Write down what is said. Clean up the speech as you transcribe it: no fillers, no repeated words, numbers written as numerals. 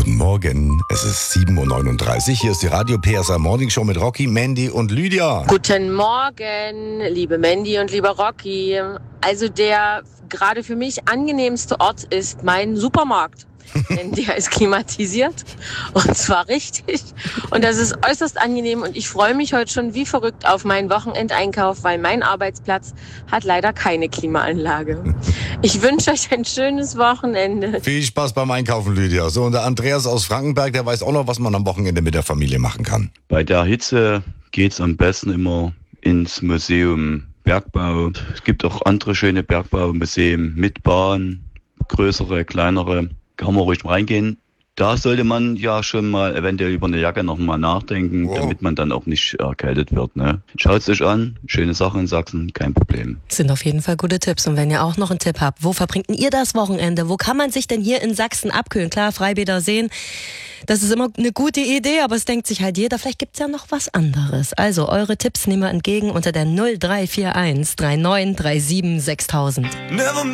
Guten Morgen, es ist 7.39 Uhr. Hier ist die Radio PSA Morning Show mit Rocky, Mandy und Lydia. Guten Morgen, liebe Mandy und lieber Rocky. Also der gerade für mich angenehmste Ort ist mein Supermarkt. Denn der ist klimatisiert und zwar richtig. Und das ist äußerst angenehm und ich freue mich heute schon wie verrückt auf meinen Wochenendeinkauf, weil mein Arbeitsplatz hat leider keine Klimaanlage. Ich wünsche euch ein schönes Wochenende. Viel Spaß beim Einkaufen, Lydia. So, und der Andreas aus Frankenberg, der weiß auch noch, was man am Wochenende mit der Familie machen kann. Bei der Hitze geht's am besten immer ins Museum Bergbau. Es gibt auch andere schöne Bergbaumuseen mit Bahn, größere, kleinere. Kann man ruhig reingehen. Da sollte man ja schon mal eventuell über eine Jacke nochmal nachdenken, damit man dann auch nicht erkältet wird. Ne? Schaut es euch an, schöne Sachen in Sachsen, kein Problem. Sind auf jeden Fall gute Tipps. Und wenn ihr auch noch einen Tipp habt, wo verbringt ihr das Wochenende? Wo kann man sich denn hier in Sachsen abkühlen? Klar, Freibäder, Seen, das ist immer eine gute Idee, aber es denkt sich halt jeder, vielleicht gibt's ja noch was anderes. Also eure Tipps nehmen wir entgegen unter der 0341 3937 6000.